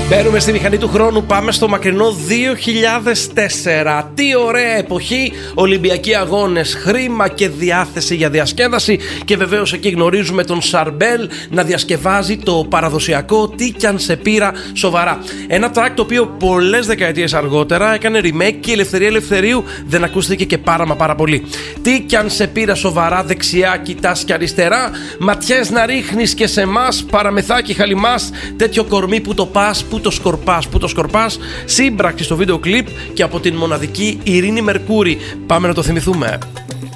Μπαίνουμε στη μηχανή του χρόνου, πάμε στο μακρινό 2004. Τι ωραία εποχή, Ολυμπιακοί αγώνες, χρήμα και διάθεση για διασκέδαση. Και βεβαίως εκεί γνωρίζουμε τον Σαρμπέλ να διασκευάζει το παραδοσιακό «Τι κι αν σε πήρα σοβαρά». Ένα track το οποίο πολλές δεκαετίες αργότερα έκανε remake και η Ελευθερία Ελευθερίου δεν ακούστηκε και πάρα πολύ. «Τι κι αν σε πήρα σοβαρά, δεξιά κοιτάς και αριστερά, ματιές να ρίχνεις και σε μας, παραμεθάκι χαλιμάς, τέτοιο κορμί που το πας, που το σκορπάς», σύμπραξη στο βίντεο κλιπ και από την μοναδική Ειρήνη Μερκούρη. Πάμε να το θυμηθούμε.